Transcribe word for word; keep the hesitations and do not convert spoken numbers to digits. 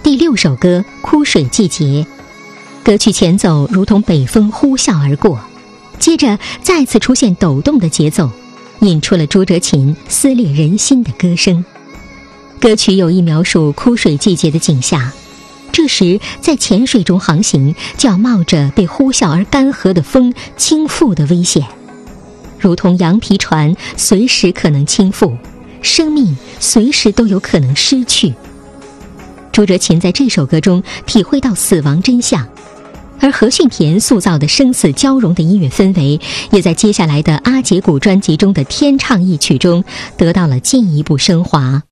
第六首歌《枯水季节》，歌曲前奏如同北风呼啸而过，接着再次出现抖动的节奏，引出了朱哲琴撕裂人心的歌声。歌曲有意描述枯水季节的景象，这时在浅水中航行，就要冒着被呼啸而干涸的风倾覆的危险，如同羊皮船随时可能倾覆，生命随时都有可能失去。朱哲琴在这首歌中体会到死亡真相，而何训田塑造的生死交融的音乐氛围，也在接下来的阿杰古专辑中的天唱一曲中得到了进一步升华。